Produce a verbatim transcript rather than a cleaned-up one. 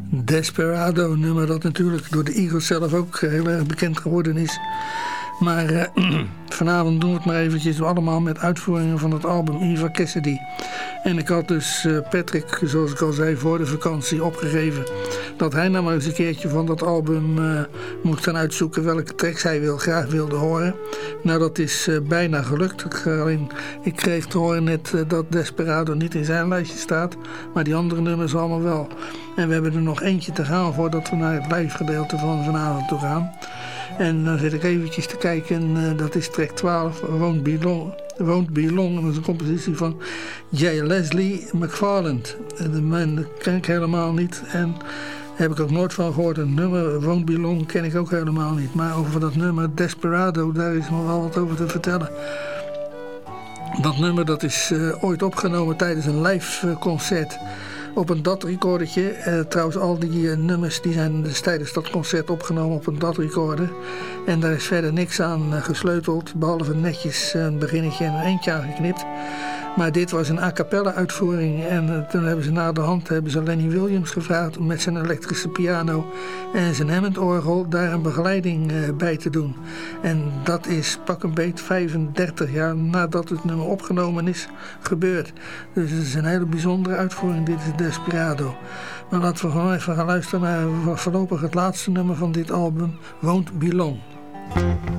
Desperado, nummer dat natuurlijk door de Eagles zelf ook heel erg bekend geworden is. Maar uh, vanavond doen we het maar eventjes allemaal met uitvoeringen van het album Eva Cassidy. En ik had dus uh, Patrick, zoals ik al zei, voor de vakantie opgegeven dat hij nou maar eens een keertje van dat album uh, moet gaan uitzoeken welke tracks hij wil, graag wilde horen. Nou, dat is uh, bijna gelukt. Ik, alleen, ik kreeg te horen net uh, dat Desperado niet in zijn lijstje staat, maar die andere nummers allemaal wel. En we hebben er nog eentje te gaan voordat we naar het live gedeelte van vanavond toe gaan. En dan zit ik eventjes te kijken, uh, dat is track twaalf, Won't Be Long. Won't Be Long, dat is een compositie van J. Leslie McFarland. De man ken ik helemaal niet en heb ik ook nooit van gehoord. Het nummer Won't Be Long ken ik ook helemaal niet. Maar over dat nummer Desperado, daar is nog wel wat over te vertellen. Dat nummer dat is uh, ooit opgenomen tijdens een live uh, concert op een D A T-recordertje. Uh, trouwens, al die uh, nummers die zijn dus tijdens dat concert opgenomen op een D A T-recorder. En daar is verder niks aan uh, gesleuteld, behalve netjes een beginnetje en een eindje aangeknipt. Maar dit was een a cappella uitvoering en uh, toen hebben ze na de hand hebben ze Lenny Williams gevraagd om met zijn elektrische piano en zijn Hammond-orgel daar een begeleiding uh, bij te doen. En dat is pak een beet vijfendertig jaar nadat het nummer opgenomen is gebeurd. Dus het is een hele bijzondere uitvoering, dit is Desperado. Maar laten we gewoon even gaan luisteren naar voorlopig het laatste nummer van dit album, Won't Be Long.